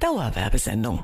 Dauerwerbesendung.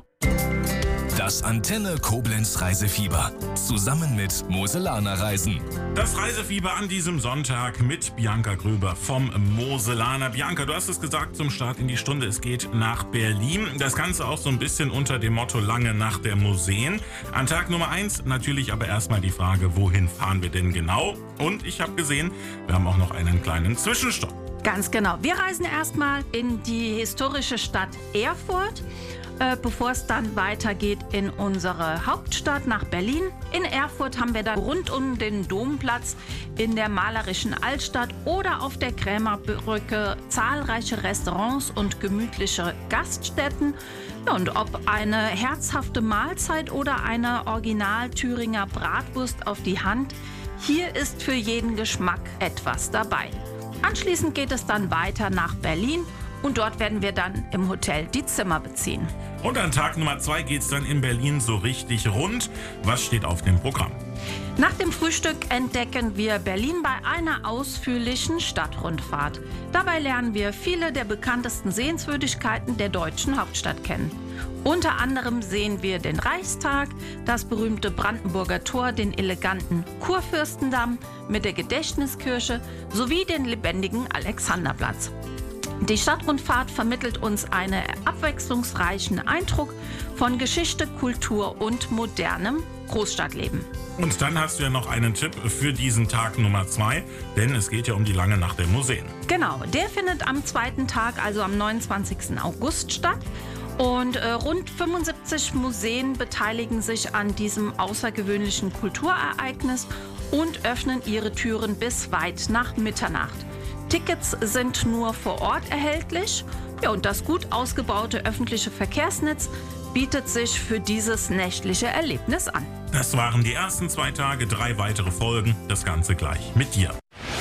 Das Antenne Koblenz Reisefieber. Zusammen mit Moselaner Reisen. Das Reisefieber an diesem Sonntag mit Bianca Grüber vom Moselaner. Bianca, du hast es gesagt zum Start in die Stunde, es geht nach Berlin. Das Ganze auch so ein bisschen unter dem Motto Lange Nacht der Museen. An Tag Nummer 1 natürlich aber erstmal die Frage, wohin fahren wir denn genau? Und ich habe gesehen, wir haben auch noch einen kleinen Zwischenstopp. Ganz genau. Wir reisen erstmal in die historische Stadt Erfurt, bevor es dann weitergeht in unsere Hauptstadt nach Berlin. In Erfurt haben wir dann rund um den Domplatz in der malerischen Altstadt oder auf der Krämerbrücke zahlreiche Restaurants und gemütliche Gaststätten. Ja, und ob eine herzhafte Mahlzeit oder eine Original-Thüringer Bratwurst auf die Hand, hier ist für jeden Geschmack etwas dabei. Anschließend geht es dann weiter nach Berlin und dort werden wir dann im Hotel die Zimmer beziehen. Und an Tag Nummer 2 geht es dann in Berlin so richtig rund. Was steht auf dem Programm? Nach dem Frühstück entdecken wir Berlin bei einer ausführlichen Stadtrundfahrt. Dabei lernen wir viele der bekanntesten Sehenswürdigkeiten der deutschen Hauptstadt kennen. Unter anderem sehen wir den Reichstag, das berühmte Brandenburger Tor, den eleganten Kurfürstendamm mit der Gedächtniskirche sowie den lebendigen Alexanderplatz. Die Stadtrundfahrt vermittelt uns einen abwechslungsreichen Eindruck von Geschichte, Kultur und modernem Großstadtleben. Und dann hast du ja noch einen Tipp für diesen Tag Nummer 2, denn es geht ja um die Lange Nacht der Museen. Genau, der findet am zweiten Tag, also am 29. August statt. Und rund 75 Museen beteiligen sich an diesem außergewöhnlichen Kulturereignis und öffnen ihre Türen bis weit nach Mitternacht. Tickets sind nur vor Ort erhältlich. Ja, und das gut ausgebaute öffentliche Verkehrsnetz bietet sich für dieses nächtliche Erlebnis an. Das waren die ersten 2 Tage, 3 weitere Folgen. Das Ganze gleich mit dir.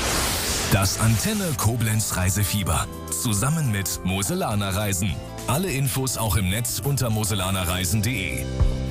Das Antenne Koblenz Reisefieber. Zusammen mit Moselaner Reisen. Alle Infos auch im Netz unter moselanerreisen.de.